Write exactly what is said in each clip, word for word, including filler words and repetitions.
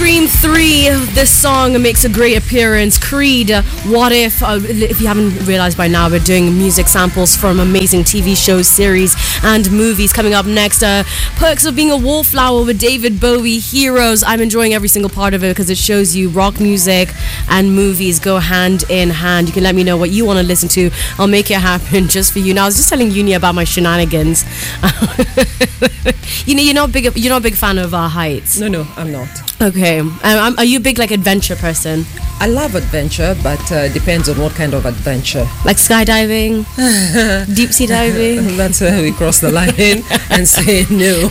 Scream three, this song makes a great appearance. Creed, What If? Uh, if you haven't realized by now, we're doing music samples from amazing T V shows, series, and movies. Coming up next, uh, Perks of Being a Wallflower with David Bowie, Heroes. I'm enjoying every single part of it because it shows you rock music and movies go hand in hand. You can let me know what you want to listen to. I'll make it happen just for you. Now, I was just telling Uni about my shenanigans. you know, you're not big. You're not a big fan of uh, heights. No, no, I'm not. Okay. Um, um, are you a big like adventure person? I love adventure, but uh, depends on what kind of adventure. Like skydiving, deep sea diving. That's where we cross the line and say no.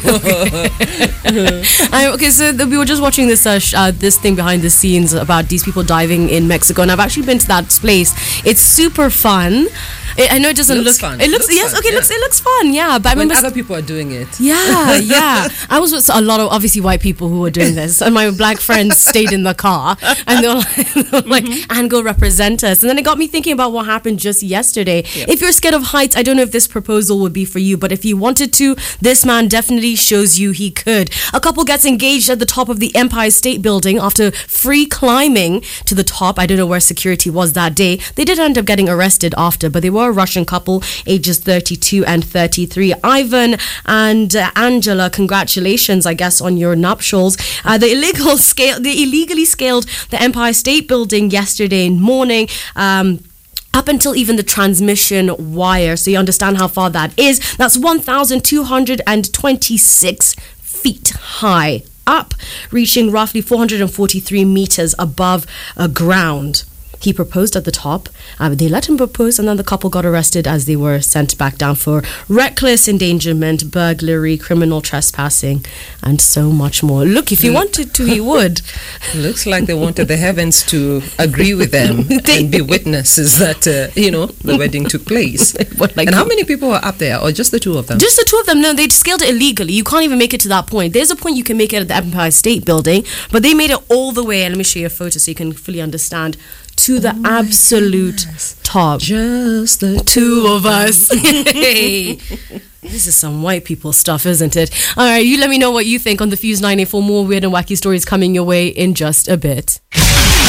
Okay, I, okay so the, we were just watching this uh, sh- uh, this thing behind the scenes about these people diving in Mexico, and I've actually been to that place. It's super fun. It, I know it doesn't Looks look fun. It looks, Looks yes fun, okay yeah. looks it looks fun, yeah, but I When remember other people are doing it. yeah yeah I was with a lot of obviously white people who were doing this, and my black friends stayed in the car, and they were like, they were like mm-hmm. and go represent us. And then it got me thinking about what happened just yesterday. Yep. If you're scared of heights, I don't know if this proposal would be for you, but if you wanted to, this man definitely shows you he could. A couple gets engaged at the top of the Empire State Building after free climbing to the top. I don't know where security was that day. They did end up getting arrested after, but they were a Russian couple, ages thirty-two and thirty-three. Ivan and uh, Angela, congratulations, I guess, on your nuptials. Uh, the illegal scale, they illegally scaled the Empire State Building yesterday morning. Um, up until even the transmission wire, so you understand how far that is. That's one thousand two hundred twenty-six feet high up, reaching roughly four hundred forty-three meters above uh, ground. He proposed at the top. Uh, they let him propose, and then the couple got arrested as they were sent back down for reckless endangerment, burglary, criminal trespassing, and so much more. Look, if he wanted to, he would. Looks like they wanted the heavens to agree with them they, and be witnesses that, uh, you know, the wedding took place. What, like, and how many people were up there, or just the two of them? Just the two of them. No, they scaled it illegally. You can't even make it to that point. There's a point you can make it at the Empire State Building, but they made it all the way, and let me show you a photo so you can fully understand, to the oh absolute goodness. top. Just the two of us. Hey, this is some white people stuff, isn't it? All right, you let me know what you think on the Fuse nine eight four. More weird and wacky stories coming your way in just a bit.